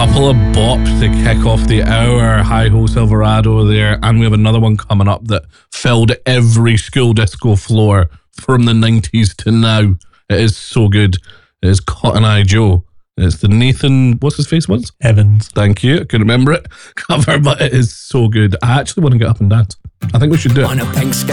couple of bops to kick off the hour. Hi-Ho Silverado there. And we have another one coming up that filled every school disco floor from the 90s to now. It is so good. It is Cotton Eye Joe. It's the Nathan, what's his face once? Evans. Thank you. I couldn't remember it. Cover, but it is so good. I actually want to get up and dance. I think we should do it. On a pink sky.